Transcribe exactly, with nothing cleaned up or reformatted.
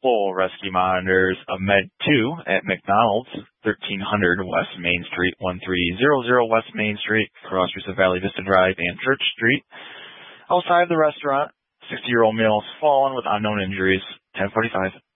Full rescue monitors of Med two at McDonald's, thirteen hundred West Main Street, one three zero zero West Main Street, across from Valley Vista Drive and Church Street. Outside the restaurant, sixty-year-old male has fallen with unknown injuries, ten forty-five.